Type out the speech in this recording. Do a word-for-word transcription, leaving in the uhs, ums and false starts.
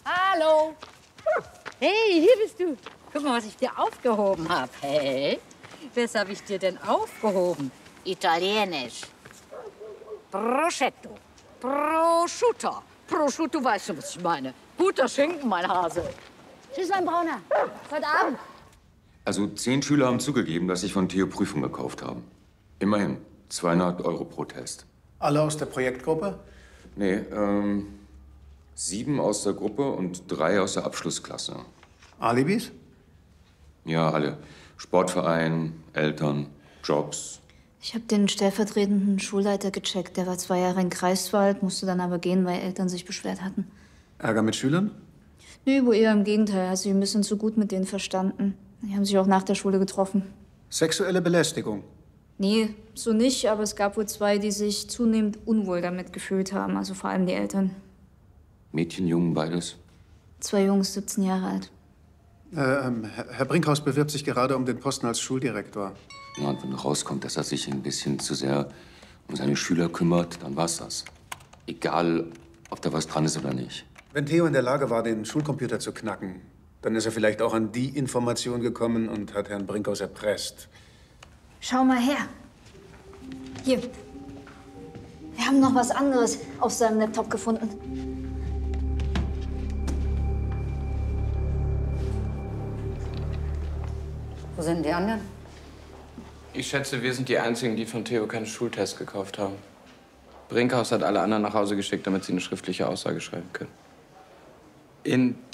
Hallo. Hey, hier bist du. Guck mal, was ich dir aufgehoben habe. Hey, was habe ich dir denn aufgehoben? Italienisch. Prosciutto. Prosciutto. Prosciutto, weißt du, was ich meine? Guter Schinken, mein Hase. Tschüss, mein Brauner. Heute Abend. Also zehn Schüler haben zugegeben, dass sich von Theo Prüfung gekauft haben. Immerhin zweihundert Euro pro Test. Alle aus der Projektgruppe? Nee, ähm, sieben aus der Gruppe und drei aus der Abschlussklasse. Alibis? Ja, alle. Sportverein, Eltern, Jobs. Ich habe den stellvertretenden Schulleiter gecheckt. Der war zwei Jahre in Greifswald, musste dann aber gehen, weil Eltern sich beschwert hatten. Ärger mit Schülern? Nö, wo eher im Gegenteil. Hat sich ein bisschen zu gut mit denen verstanden. Die haben sich auch nach der Schule getroffen. Sexuelle Belästigung? Nee, so nicht, aber es gab wohl zwei, die sich zunehmend unwohl damit gefühlt haben. Also vor allem die Eltern. Mädchen, Jungen, beides. Zwei Jungs, siebzehn Jahre alt. Äh, ähm, Herr Brinkhaus bewirbt sich gerade um den Posten als Schuldirektor. Ja, und wenn rauskommt, dass er sich ein bisschen zu sehr um seine Schüler kümmert, dann war's das. Egal, ob da was dran ist oder nicht. Wenn Theo in der Lage war, den Schulcomputer zu knacken, dann ist er vielleicht auch an die Information gekommen und hat Herrn Brinkhaus erpresst. Schau mal her. Hier. Wir haben noch was anderes auf seinem Laptop gefunden. Wo sind die anderen? Ich schätze, wir sind die Einzigen, die von Theo keinen Schultest gekauft haben. Brinkhaus hat alle anderen nach Hause geschickt, damit sie eine schriftliche Aussage schreiben können. In